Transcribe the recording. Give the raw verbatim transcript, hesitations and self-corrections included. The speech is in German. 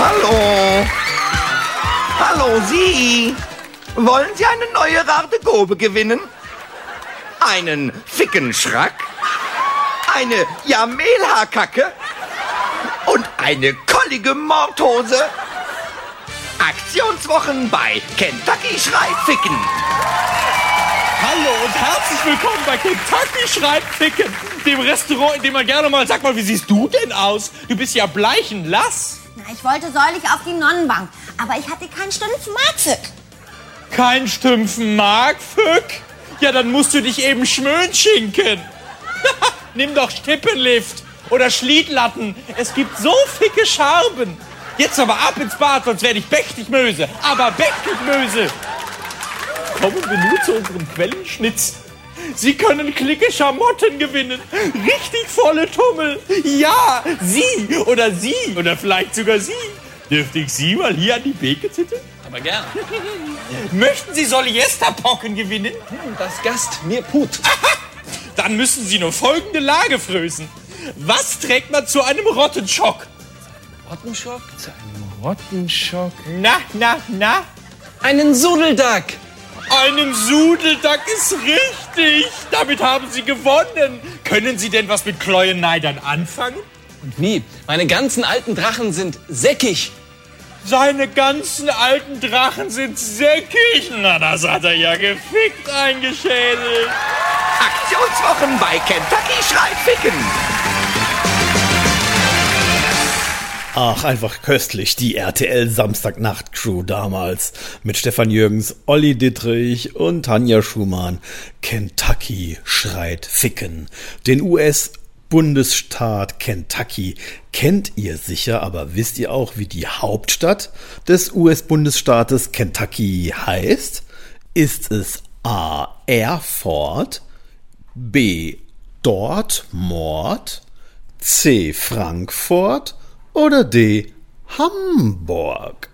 Hallo. Hallo, Sie. Wollen Sie eine neue Rarte Gobe gewinnen? Einen Fickenschrack? Eine Jamelhaarkacke? Und eine kollige Mordhose? Aktionswochen bei Kentucky Schreit Ficken. Hallo und herzlich willkommen bei Kentucky Schreit Ficken, dem Restaurant, in dem man gerne mal... Sag mal, wie siehst du denn aus? Du bist ja bleichenlass. Na, ich wollte säulig auf die Nonnenbank, aber ich hatte keinen Stümpfen Markfück. Kein Stümpfen Markfück? Ja, dann musst du dich eben schmönschinken. Nimm doch Stippenlift oder Schliedlatten. Es gibt so ficke Scharben. Jetzt aber ab ins Bad, sonst werde ich mächtig Möse. Aber mächtig Möse. Kommen wir nun zu unserem Quellenschnitz. Sie können clique Schamotten gewinnen. Richtig volle Tummel. Ja, Sie oder Sie oder vielleicht sogar Sie. Dürfte ich Sie mal hier an die Beke zitten? Aber gerne. Möchten Sie Soliesterpocken gewinnen? Das Gast mir Put. Aha! Dann müssen Sie nur folgende Lage frösen. Was trägt man zu einem Rottenschock? Rottenschock? Zu einem Rottenschock? Na, na, na? Einen Sudeldack. Einen Sudeldack ist richtig. Damit haben Sie gewonnen. Können Sie denn was mit Kleuenneidern anfangen? Und wie? Meine ganzen alten Drachen sind säckig. Seine ganzen alten Drachen sind säckig. Na, das hat er ja gefickt eingeschädelt. Aktionswochen bei Kentucky Schreit Ficken. Ach, einfach köstlich, die R T L-Samstagnacht-Crew damals. Mit Stefan Jürgens, Olli Dittrich und Tanja Schumann. Kentucky Schreit Ficken. Den U S-Bundesstaat Kentucky kennt ihr sicher, aber wisst ihr auch, wie die Hauptstadt des U S-Bundesstaates Kentucky heißt? Ist es A. Erfurt, B. Dortmund, C. Frankfurt oder D. Hamburg?